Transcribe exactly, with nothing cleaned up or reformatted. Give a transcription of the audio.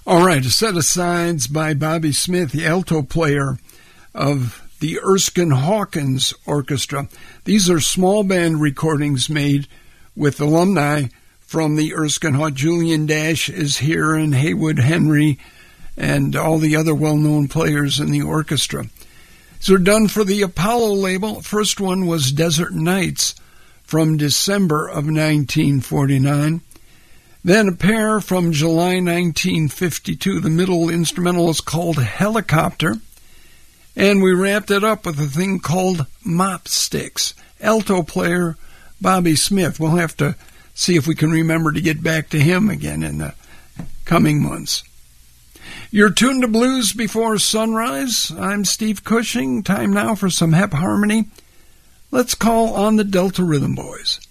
All right, a set of sides by Bobby Smith, the alto player of the Erskine Hawkins Orchestra. These are small band recordings made with alumni from the Erskine Hawkins. Julian Dash is here, and Haywood Henry, and all the other well-known players in the orchestra. These are done for the Apollo label. First one was Desert Nights from December of nineteen forty-nine. Then a pair from July nineteen fifty-two. The middle instrumental is called Helicopter. And we wrapped it up with a thing called Mop Sticks. Alto player Bobby Smith. We'll have to see if we can remember to get back to him again in the coming months. You're tuned to Blues Before Sunrise. I'm Steve Cushing. Time now for some Hep Harmony. Let's call on the Delta Rhythm Boys.